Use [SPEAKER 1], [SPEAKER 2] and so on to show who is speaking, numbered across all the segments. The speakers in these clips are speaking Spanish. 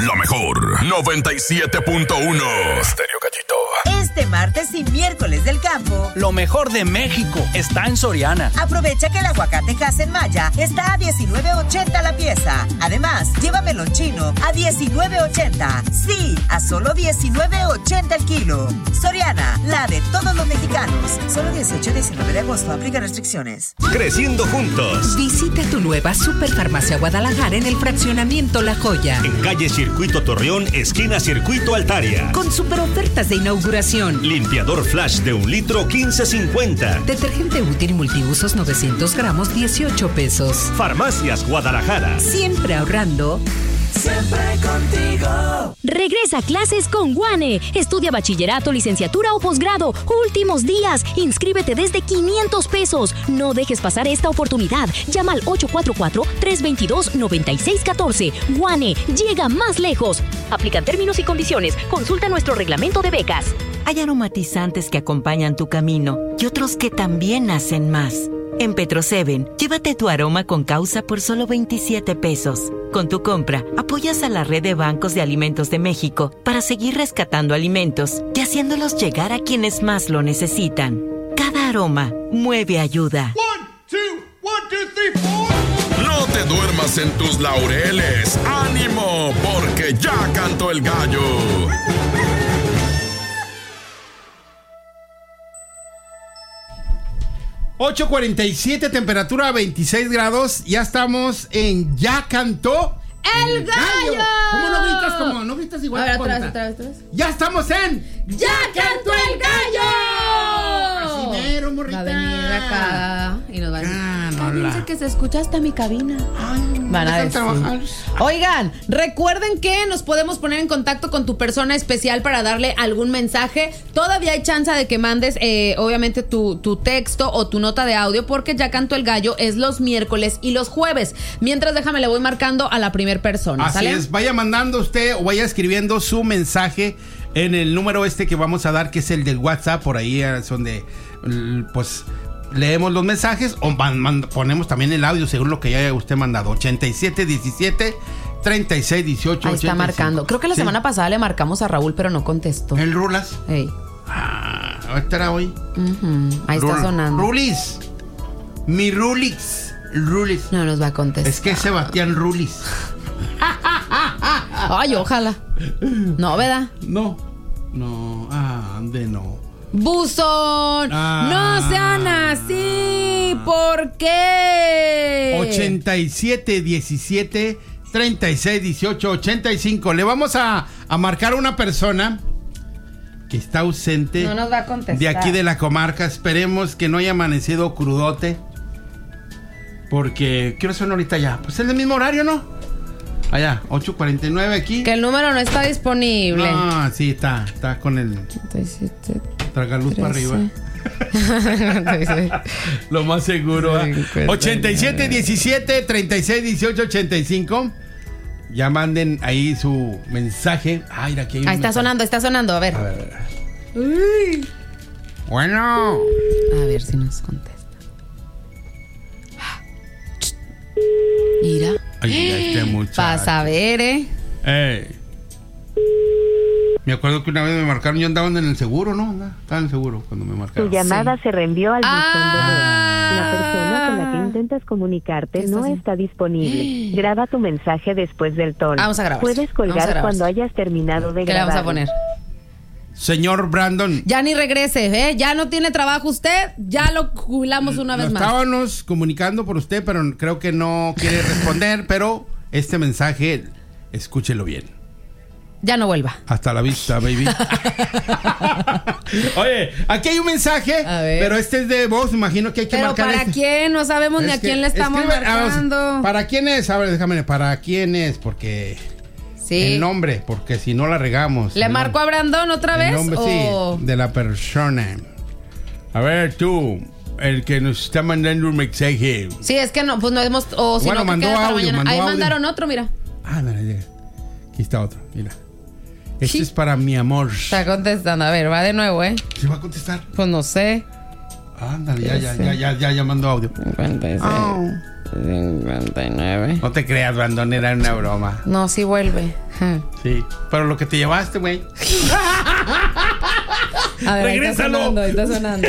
[SPEAKER 1] La mejor 97.1 Estéreo Gallito.
[SPEAKER 2] Este martes y miércoles del campo,
[SPEAKER 3] lo mejor de México está en Soriana.
[SPEAKER 2] Aprovecha que el aguacate Hass en Maya está a $19.80 la pieza. Además, lleva melón chino a $19.80. Sí, a solo $19.80 el kilo. Soriana, la de todos los mexicanos. Solo 18 y 19 de agosto. Aplica restricciones.
[SPEAKER 4] Creciendo juntos.
[SPEAKER 5] Visita tu nueva Superfarmacia Guadalajara en el fraccionamiento La Joya.
[SPEAKER 4] En calle Circuito Torreón, esquina Circuito Altaria.
[SPEAKER 5] Con super ofertas de inauguración.
[SPEAKER 4] Limpiador Flash de 1 litro, $15.50.
[SPEAKER 5] Detergente útil multiusos 900 gramos, $18.
[SPEAKER 4] Farmacias Guadalajara.
[SPEAKER 5] Siempre ahorrando.
[SPEAKER 6] Siempre contigo. Regresa a clases con Guane. Estudia bachillerato, licenciatura o posgrado. Últimos días. Inscríbete desde $500. No dejes pasar esta oportunidad. Llama al 844-322-9614. Guane, llega más lejos. Aplican términos y condiciones. Consulta nuestro reglamento de becas.
[SPEAKER 7] Hay aromatizantes que acompañan tu camino y otros que también hacen más. En Petro-7, llévate tu aroma con causa por solo $27. Con tu compra, apoyas a la red de bancos de alimentos de México para seguir rescatando alimentos y haciéndolos llegar a quienes más lo necesitan. Cada aroma mueve ayuda.
[SPEAKER 1] 1, 2, 1, 2, 3, 4. No te duermas en tus laureles. ¡Ánimo! Porque ya cantó el gallo.
[SPEAKER 8] ...8:47, temperatura 26 grados... ...ya estamos en Ya Cantó
[SPEAKER 9] ¡El Gallo!
[SPEAKER 8] ¿Cómo no gritas? ¿Cómo no gritas igual?
[SPEAKER 9] A ver, otra vez.
[SPEAKER 8] ¡Ya estamos en...
[SPEAKER 9] ¡Ya Cantó el Gallo!
[SPEAKER 8] Así mero, morrita.
[SPEAKER 9] Va a venir acá y nos va a decir...
[SPEAKER 8] Cállense
[SPEAKER 9] Dice que se escucha hasta mi cabina.
[SPEAKER 8] Ay,
[SPEAKER 9] van a decir.
[SPEAKER 8] trabajar.
[SPEAKER 9] Oigan, recuerden que nos podemos poner en contacto con tu persona especial para darle algún mensaje. Todavía hay chance de que mandes, obviamente, tu texto o tu nota de audio, porque Ya Cantó el Gallo es los miércoles y los jueves. Mientras, déjame, le voy marcando a la primera persona.
[SPEAKER 8] Así
[SPEAKER 9] ¿sale?
[SPEAKER 8] es, vaya mandando usted o vaya escribiendo su mensaje en el número que vamos a dar, que es el del WhatsApp. Por ahí es donde, pues... leemos los mensajes o ponemos también el audio según lo que haya usted mandado. 8717 3618.
[SPEAKER 9] Ahí está marcando. Creo que la semana pasada le marcamos a Raúl, pero no contestó.
[SPEAKER 8] ¿El Rulas?
[SPEAKER 9] Ey.
[SPEAKER 8] ¿Este era hoy?
[SPEAKER 9] Ahí está sonando.
[SPEAKER 8] Rulis. Mi Rulix. Rulis.
[SPEAKER 9] No nos va a contestar.
[SPEAKER 8] Es que Sebastián Rulis.
[SPEAKER 9] Ay, ojalá. No, ¿verdad?
[SPEAKER 8] No. Ande no.
[SPEAKER 9] Buzón, no sean así. ¿Por qué?
[SPEAKER 8] 8717 3618 85. Le vamos a marcar a una persona que está ausente.
[SPEAKER 9] No nos va a contestar.
[SPEAKER 8] De aquí de la comarca. Esperemos que no haya amanecido crudote. Porque quiero son ahorita ya. Pues es el mismo horario, ¿no? Allá, 8:49 aquí.
[SPEAKER 9] Que el número no está disponible.
[SPEAKER 8] No, sí, está con el
[SPEAKER 9] 37,
[SPEAKER 8] tragaluz
[SPEAKER 9] 13.
[SPEAKER 8] para arriba. Lo más seguro. 8717 3618 85. Ya manden ahí su mensaje. Ay, aquí hay
[SPEAKER 9] ahí está sonando. A ver.
[SPEAKER 8] Uy. Bueno.
[SPEAKER 9] A ver si nos contesta. Mira.
[SPEAKER 8] Ay, este muchacho.
[SPEAKER 9] Vas a ver,
[SPEAKER 8] Ey. Me acuerdo que una vez me marcaron, yo andaba en el seguro, ¿no? Estaba en el seguro cuando me marcaron.
[SPEAKER 10] Tu llamada se reenvió al buzón de voz. La persona con la que intentas comunicarte no está disponible. Graba tu mensaje después del tono.
[SPEAKER 9] Vamos a grabar.
[SPEAKER 10] Puedes colgar cuando hayas terminado de
[SPEAKER 9] grabar. ¿Qué le vamos a poner?
[SPEAKER 8] Señor Brandon.
[SPEAKER 9] Ya ni regrese, ya no tiene trabajo usted, ya lo jubilamos una vez más.
[SPEAKER 8] Estábamos comunicando por usted, pero creo que no quiere responder, pero este mensaje, escúchelo bien.
[SPEAKER 9] Ya no vuelva.
[SPEAKER 8] Hasta la vista, baby. Oye, aquí hay un mensaje, pero este es de voz, imagino que hay que marcar.
[SPEAKER 9] ¿Pero para quién? No sabemos ni a quién le estamos marcando.
[SPEAKER 8] ¿Para quién es? A ver, déjame, ¿para quién es? Porque... sí. El nombre, porque si no la regamos.
[SPEAKER 9] ¿Le marco a Brandon otra vez?
[SPEAKER 8] El nombre, sí, de la persona. A ver, tú, el que nos está mandando un mensaje.
[SPEAKER 9] Sí, es que no, pues no hemos... O si
[SPEAKER 8] bueno,
[SPEAKER 9] no,
[SPEAKER 8] mandó audio,
[SPEAKER 9] ahí
[SPEAKER 8] audio.
[SPEAKER 9] mandaron otro, mira.
[SPEAKER 8] Mira, aquí está otro, mira. Este es para mi amor.
[SPEAKER 9] Está contestando, a ver, va de nuevo,
[SPEAKER 8] ¿Se va a contestar?
[SPEAKER 9] Pues no sé.
[SPEAKER 8] Ándale, ya mandó audio.
[SPEAKER 9] 56. 59.
[SPEAKER 8] No te creas, Brandon, era una broma.
[SPEAKER 9] No, sí vuelve.
[SPEAKER 8] Sí, pero lo que te llevaste, güey.
[SPEAKER 9] A ver,
[SPEAKER 8] regrésalo.
[SPEAKER 9] Ahí está sonando.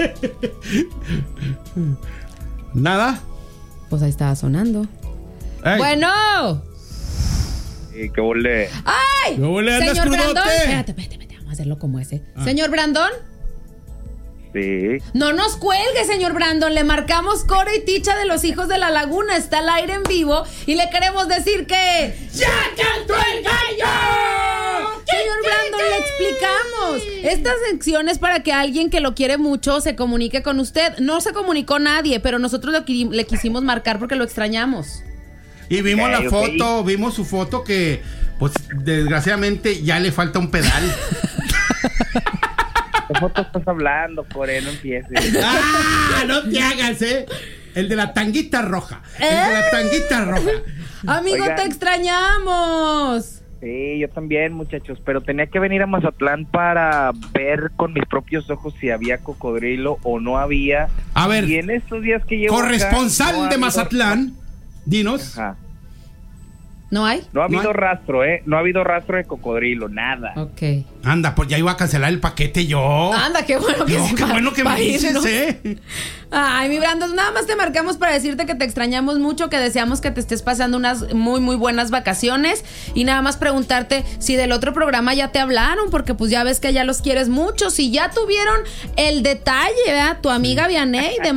[SPEAKER 8] ¿Nada?
[SPEAKER 9] Pues ahí estaba sonando.
[SPEAKER 8] Ey.
[SPEAKER 9] Bueno.
[SPEAKER 11] ¿Qué volé?
[SPEAKER 9] ¡Ay!
[SPEAKER 8] ¿Qué volé? ¿Andas
[SPEAKER 9] Señor
[SPEAKER 8] crudote?
[SPEAKER 9] Brandon. Espérate, vamos a hacerlo como ese. Señor Brandon.
[SPEAKER 11] Sí.
[SPEAKER 9] No nos cuelgue, señor Brandon. Le marcamos Cora y Ticha de los Hijos de la Laguna. Está al aire en vivo y le queremos decir que... ¡Ya cantó el gallo! Señor Brandon, le explicamos. Esta sección es para que alguien que lo quiere mucho se comunique con usted. No se comunicó nadie, pero nosotros le quisimos marcar porque lo extrañamos.
[SPEAKER 8] Y vimos la foto, vimos su foto que, pues, desgraciadamente ya le falta un pedal.
[SPEAKER 11] ¿Qué foto estás hablando, Core? No empieces.
[SPEAKER 8] No te hagas, El de la tanguita roja. El de la tanguita roja.
[SPEAKER 9] Amigo, oigan, te extrañamos.
[SPEAKER 11] Sí, yo también, muchachos, pero tenía que venir a Mazatlán para ver con mis propios ojos si había cocodrilo o no había.
[SPEAKER 8] A ver,
[SPEAKER 11] y en estos días que llevo
[SPEAKER 8] corresponsal
[SPEAKER 11] acá, no
[SPEAKER 8] de Mazatlán, dinos.
[SPEAKER 11] Ajá.
[SPEAKER 9] ¿No hay?
[SPEAKER 11] No ha habido rastro, No ha habido rastro de cocodrilo, nada.
[SPEAKER 9] Ok.
[SPEAKER 8] Anda, pues ya iba a cancelar el paquete yo.
[SPEAKER 9] Anda, qué bueno que
[SPEAKER 8] qué bueno que me dices,
[SPEAKER 9] Ay, mi Brandon, nada más te marcamos para decirte que te extrañamos mucho, que deseamos que te estés pasando unas muy, muy buenas vacaciones y nada más preguntarte si del otro programa ya te hablaron, porque pues ya ves que ya los quieres mucho, si ya tuvieron el detalle, ¿verdad? Tu amiga Vianey de